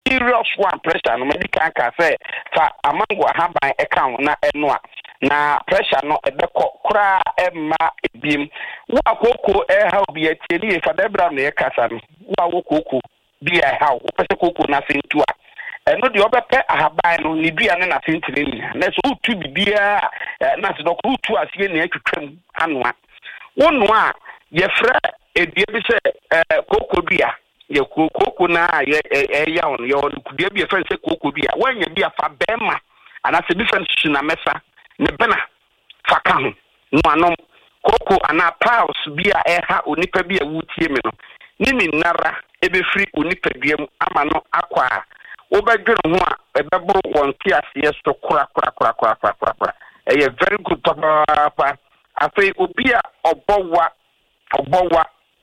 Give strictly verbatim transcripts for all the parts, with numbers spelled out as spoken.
serious one pressure no medical can say fa amango haban account na eno na pressure no ebeko kura emma ebiem wo akoko e ha obi atieni fa debra na ekasa no wo akoko bi e ha wo pese koko na sentu a eno de obepe ahaban no ni bia ne na sentire ni na so utu bibia na se dok utu asie na atwetwam anoa wo no a ye fra edie bi se koko bia ye koko na ye ya on ye on kudie bi e fa se koko bia wanya bia fa bema ana se different na mesa ne bena faka ho no anom koko ana pause bia e ha onipa bia wutie me no ni ni nara ebe free onipa biam ama no akwa obedwere ho a ebeboro won ti ase so kura kura kura kura kura kura e very good papa afei obi a obowa obowa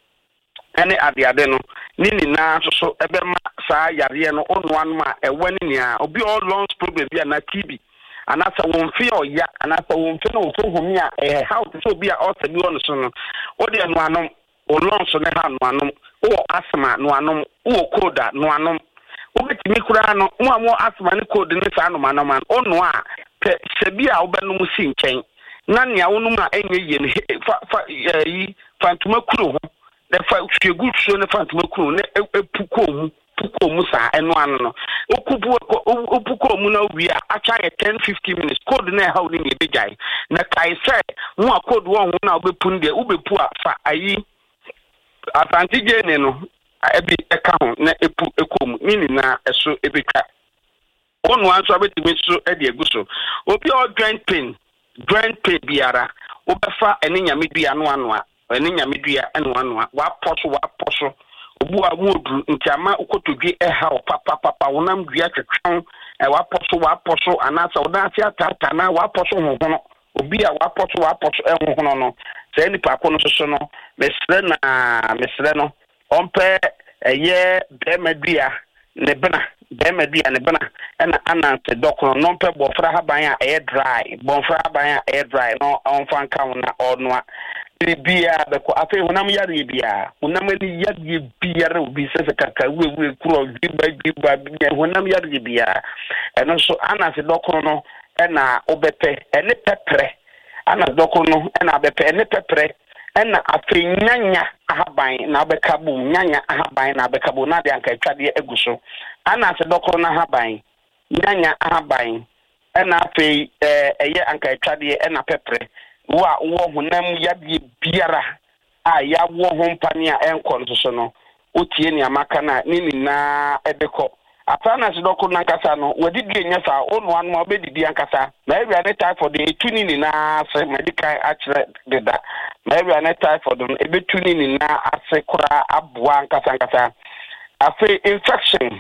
ene adeade no ni ni na so ebe ma saa yare no onu anu a ewani ni a obi all lungs problem bia na T B anasa won fi oya anasa won fi no so homi a eh how to so obi a osabi on so no o de no anom o lungs ne ha no anom o asthma no anom o koda no anom obetimi kura no mo amo asma ne code ne sa no manoman ono a pe sebi a obenum si nchen na nea wonum a enye ye ne fa fa yi fantuma kuro ho ne fa hwegu so ne fantuma kuro ne epuko mu puko mu sa eno ano no okupu opuko mu na wi a acha ye ten fifteen minutes code na ha woni ne bejai na kai se mo a code wo ho na obepu nde obepu a fa ayi atantige ne no ebi eka ho na epu ekom nini na eso ebeka onu anso abetimi so e de eguso obi o joint pain joint pain biara obefa ene nyamedua no ano a ene nyamedua eno ano a wa poso wa poso obu a modu ntiama ukotodwe e ha papa papa wonam dua twetwon e wa poso wa poso anasa odanse atata na wa poso ho hono obi a wa poso wa poso e ho hono no se ni pa ko no so no mesre na mesre no ompe eye bemadua ne bena bemadua ne bena na anante dokoro no mpe bofra haban a air dry bofra haban a air dry no onfan kan na onwa bia beko afi hunam yare bia hunam ni yare bia obi sese kaka wewe kuro biba biba bia hunam yare bia eno so anante dokoro no na obepe ene pepre ana dokoro no na bepe ene pepre ena afi nyanya ahaban na abekabu nyanya ahaban na abekabu na de anka atwade eguso ana se dokoro na ahaban nyanya ahaban ena afi eh eye anka atwade ena pepre wa wo honam yade biara a ya wo ho mpane a enko nso so no otie ni amaka na nini na edeko atana se dokoro na nkasa no wadidi enyefa onu anu obedidi ankasa na area ne typhoid etu nini na se medical achre deda na area ne typhoid no ebetu nini na ase kura aboa ankasa ankasa afi infection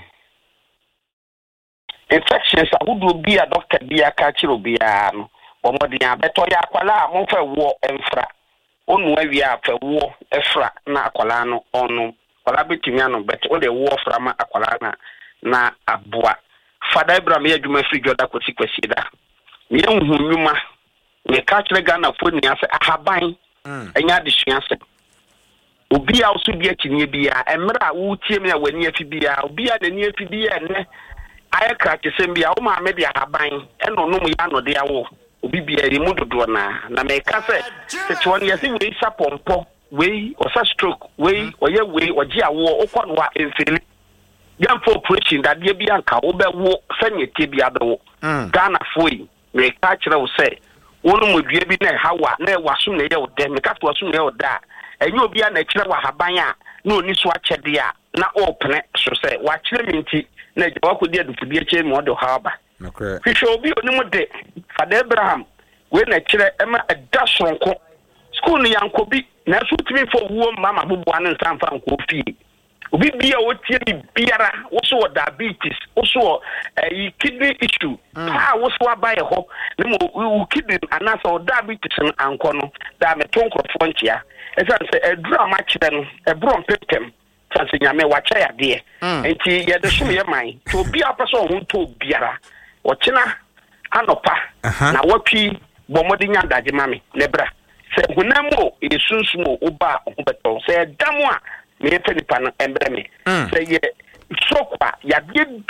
infections ahudu bi a doctor bi aka chiro bi a no omodi abeto ya akwala mo fa wo emfra onu awia afa wo efra na akwala no onu kwala betimi ano bet o de wo fra ma akwala na na aboa fada Ibrahim ya dwuma free joda kwasi kwasi da me hu nwuma me ka kire Ghana fo ni ase ahaban enya de suase obi a oso bi akinye bia emra wo tie me na wani afi bia obi a dani afi bia ne aya krakesem bia o ma me bia ahaban eno no mu ya no de awo obi bia ri mu dodo na na me ka se se won yesi we sapompo we osa stroke we oye we oji awo okwa no a enfeli yan for operation that dey bi anka wo be wo sanye tie bia be wo Ghana foi me ka kire wo se wonu modua bi na hawa na wasum na ye wo de me ka to wasum na ye wo da enye obi a na kire wa haban a na oni so akyede a na opene so se wa kire minti na jawa ko dia dufudi akyere mo do haba okay fisho obi oni mo de Fada Abraham we na kire e ma da sonko school ni yanko bi na so timi fo wo mama bubu an sanfa nko fi obi bia wo tie bi biara wo so diabetes wo so eh kidney issue ah wo so abaye ho na mo kidney anasa o diabetes anko no da me tonkrofo ntia e san se edura ma kire no e bro mpepem sanse nyame wa cha ya de enti ye de so ye man to bia person ho to biara o kina anopa na watwi bomodi nya daje mame lebra se hunamo esunsumo oba obeto se damu a me yefe nipa no embre me se ye sokwa ya de